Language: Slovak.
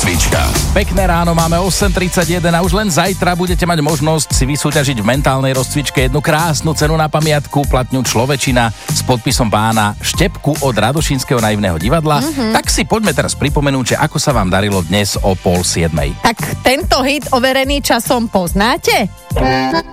rozcvička. Pekné ráno, máme 8.31 a už len zajtra budete mať možnosť si vysúťažiť v mentálnej rozcvičke jednu krásnu cenu na pamiatku, platňu Človečina s podpisom pána Štepku od Radošínskeho naivného divadla. Tak si poďme teraz pripomenúť, že ako sa vám darilo dnes o 6:30. Tak tento hit overený časom poznáte?